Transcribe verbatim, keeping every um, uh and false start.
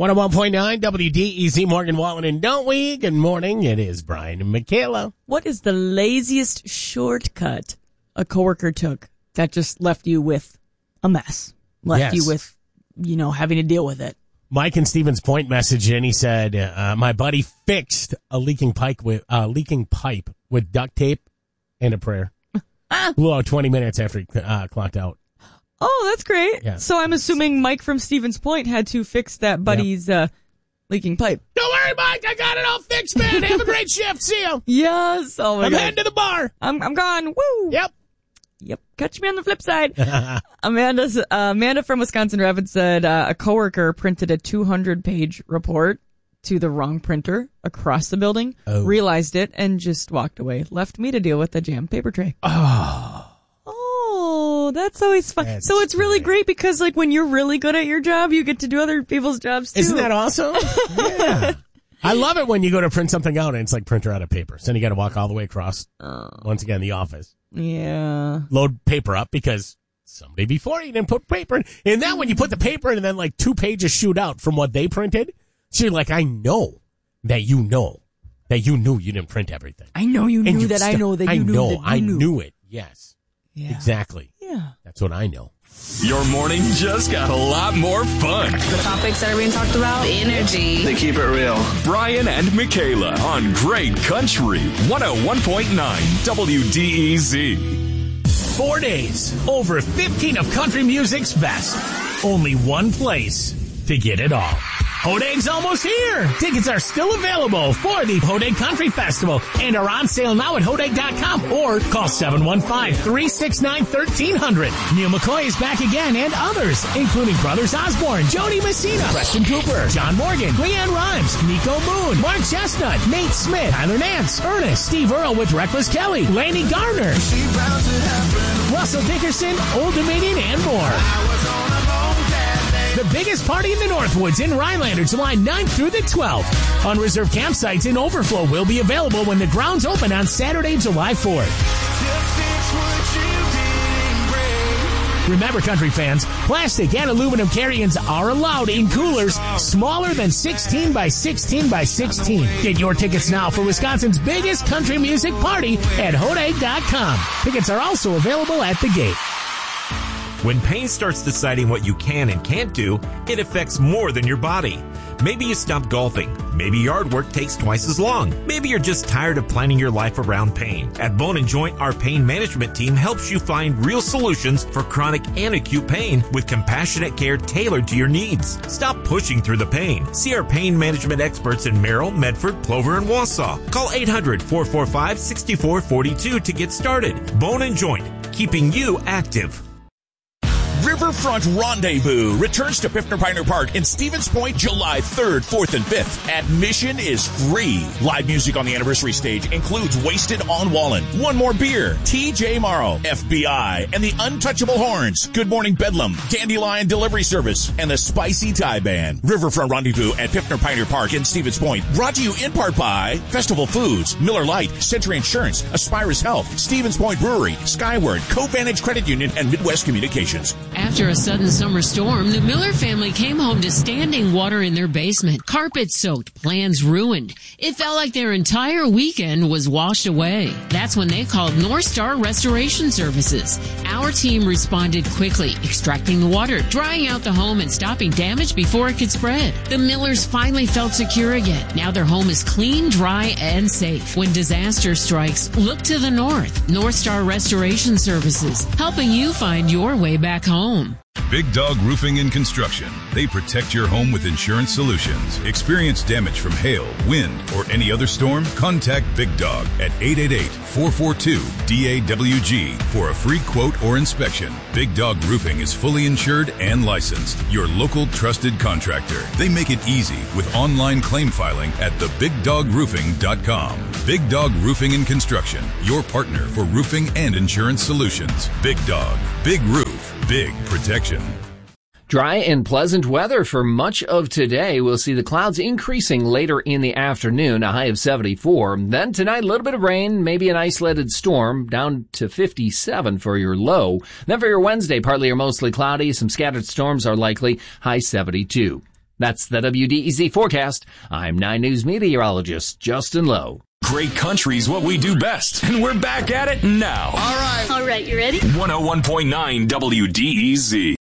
one oh one point nine W D E Z, Morgan Wallen, and don't we? Good morning. It is Brian and Michaela. What is the laziest shortcut a coworker took that just left you with a mess? Left Yes. you with, you know, having to deal with it. Mike in Stevens Point messaged in. He said, uh, my buddy fixed a leaking pipe with uh, leaking pipe with duct tape and a prayer. Blew out twenty minutes after he uh, clocked out. Oh, that's great. Yeah. So I'm assuming Mike from Stevens Point had to fix that buddy's yep. uh, leaking pipe. Don't worry, Mike. I got it all fixed, man. Have a great shift. See you. Yes. Oh my I'm God. heading to the bar. I'm I'm gone. Woo. Yep. Yep. Catch me on the flip side. Amanda's, uh, Amanda from Wisconsin Rapids said uh, a coworker printed a two hundred page report to the wrong printer across the building, oh. realized it, and just walked away. Left me to deal with the jammed paper tray. Oh. Oh, that's always fun. That's so it's really great. great because, like, when you're really good at your job, you get to do other people's jobs, too. Isn't that awesome? Yeah. I love it when you go to print something out and it's like printer out of paper. So then you got to walk all the way across, oh. once again, the office. Yeah. Load paper up because somebody before you didn't put paper in. And then when you put the paper in and then like two pages shoot out from what they printed, so you're like, I know that you know that you knew you didn't print everything. I know you and knew you that st- I know that you I knew know, that you I knew. knew it. Yes. Yeah. Exactly. Yeah. That's what I know. Your morning just got a lot more fun. The topics that are being talked about, the energy. They keep it real. Brian and Michaela on Great Country one oh one point nine W D E Z. Four days, over fifteen of country music's best. Only one place to get it all. Hodeg's almost here. Tickets are still available for the Hodeg Country Festival and are on sale now at hodeg dot com or call seven one five, three six nine, one three zero zero. Neil McCoy is back again and others, including Brothers Osborne, Jody Messina, Preston Cooper, John Morgan, Leanne Rhymes, Nico Moon, Mark Chestnut, Nate Smith, Tyler Nance, Ernest, Steve Earle with Reckless Kelly, Laney Garner, Russell Dickerson, Old Dominion, and more. The biggest party in the Northwoods in Rhinelander, July ninth through the twelfth. Unreserved campsites in overflow will be available when the grounds open on Saturday, July fourth. Remember, country fans, plastic and aluminum carry-ins are allowed in coolers smaller than sixteen by sixteen by sixteen. Get your tickets now for Wisconsin's biggest country music party at hodeg dot com. Tickets are also available at the gate. When pain starts deciding what you can and can't do, it affects more than your body. Maybe you stopped golfing. Maybe yard work takes twice as long. Maybe you're just tired of planning your life around pain. At Bone and Joint, our pain management team helps you find real solutions for chronic and acute pain with compassionate care tailored to your needs. Stop pushing through the pain. See our pain management experts in Merrill, Medford, Plover, and Wausau. Call eight hundred, four four five, six four four two to get started. Bone and Joint, keeping you active. Riverfront Rendezvous returns to Piffner Pioneer Park in Stevens Point July third, fourth, and fifth. Admission is free. Live music on the anniversary stage includes Wasted on Wallen, One More Beer, T J Morrow, F B I, and the Untouchable Horns, Good Morning Bedlam, Dandelion Delivery Service, and the Spicy Thai Band. Riverfront Rendezvous at Piffner Pioneer Park in Stevens Point. Brought to you in part by Festival Foods, Miller Lite, Century Insurance, Aspirus Health, Stevens Point Brewery, Skyward, Co-Vantage Credit Union, and Midwest Communications. After a sudden summer storm, the Miller family came home to standing water in their basement, carpet soaked, plans ruined. It felt like their entire weekend was washed away. That's when they called North Star Restoration Services. Our team responded quickly, extracting the water, drying out the home, and stopping damage before it could spread. The Millers finally felt secure again. Now their home is clean, dry, and safe. When disaster strikes, look to the north. North Star Restoration Services, helping you find your way back home. Big Dog Roofing and Construction. They protect your home with insurance solutions. Experience damage from hail, wind, or any other storm? Contact Big Dog at eight eight eight, four four two, D A W G for a free quote or inspection. Big Dog Roofing is fully insured and licensed. Your local trusted contractor. They make it easy with online claim filing at the big dog roofing dot com. Big Dog Roofing and Construction. Your partner for roofing and insurance solutions. Big Dog. Big roof. Big protection. Dry and pleasant weather for much of today. We'll see the clouds increasing later in the afternoon, a high of seventy-four. Then tonight, a little bit of rain, maybe an isolated storm, down to fifty-seven for your low. Then for your Wednesday, partly or mostly cloudy. Some scattered storms are likely, high seventy-two. That's the W D E Z forecast. I'm nine News meteorologist Justin Lowe. Great country's what we do best, and we're back at it now. All right. All right, you ready? one oh one point nine W D E Z.